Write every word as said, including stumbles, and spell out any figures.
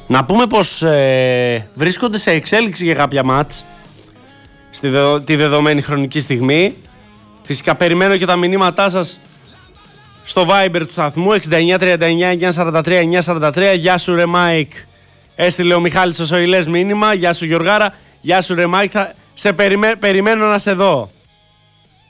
Να πούμε πως ε, βρίσκονται σε εξέλιξη για κάποια μάτς στη δεδο, τη δεδομένη χρονική στιγμή. Φυσικά περιμένω και τα μηνύματά σας στο Viber του σταθμού εξήντα εννιά τριάντα εννιά εννιακόσια σαράντα τρία εννιακόσια σαράντα τρία. Γεια σου ρε Μάικ, έστειλε ο Μιχάλης ο Σοηλές μήνυμα. Γεια σου Γιωργάρα, γεια σου ρε Μάικ, θα σε περιμέ, περιμένω να σε δω.